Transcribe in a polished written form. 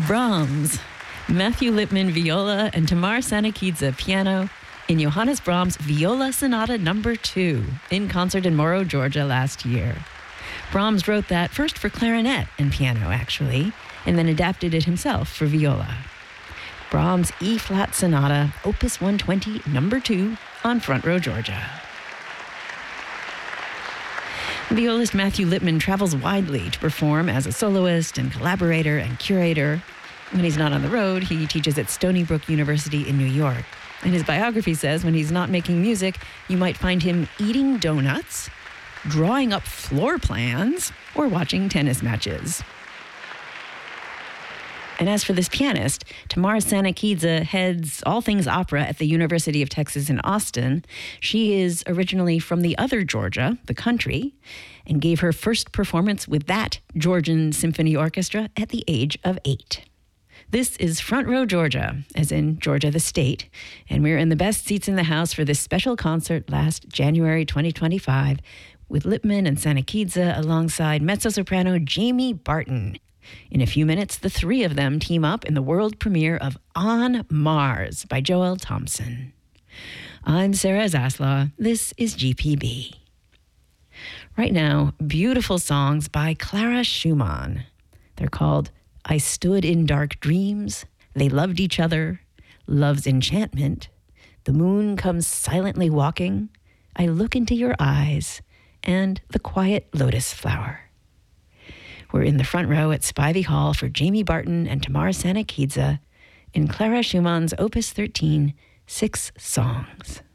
Brahms, Matthew Lipman viola and Tamar Sanakidze piano in Johannes Brahms' Viola Sonata No. 2 in concert in Morrow, Georgia last year. Brahms wrote that first for clarinet and piano, actually, and then adapted it himself for viola. Brahms' E-flat Sonata, Opus 120, No. 2 on Front Row, Georgia. Violist Matthew Lipman travels widely to perform as a soloist and collaborator and curator. When he's not on the road, he teaches at Stony Brook University in New York. And his biography says when he's not making music, you might find him eating donuts, drawing up floor plans, or watching tennis matches. And as for this pianist, Tamar Sanakidze heads all things opera at the University of Texas in Austin. She is originally from the other Georgia, the country, and gave her first performance with that Georgian symphony orchestra at the age of 8. This is Front Row Georgia, as in Georgia the state, and we're in the best seats in the house for this special concert last January 2025 with Lipman and Sanakidze alongside mezzo-soprano Jamie Barton. In a few minutes, the three of them team up in the world premiere of On Mars by Joel Thompson. I'm Sarah Zaslaw. This is GPB. Right now, beautiful songs by Clara Schumann. They're called I Stood in Dark Dreams, They Loved Each Other, Love's Enchantment, The Moon Comes Silently Walking, I Look Into Your Eyes, and The Quiet Lotus Flower. We're in the front row at Spivey Hall for Jamie Barton and Tamar Sanakidze in Clara Schumann's Opus 13, 6 songs.